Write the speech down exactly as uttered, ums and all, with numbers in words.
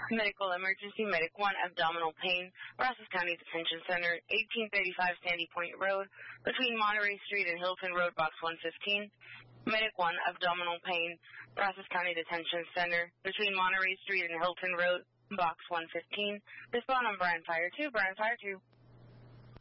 Medical emergency, Medic one, abdominal pain, Brazos County Detention Center, eighteen thirty-five Sandy Point Road, between Monterey Street and Hilton Road, box one fifteen. Medic one, abdominal pain, Brazos County Detention Center, between Monterey Street and Hilton Road, box one fifteen. Respond on Bryan Fire two, Bryan Fire two.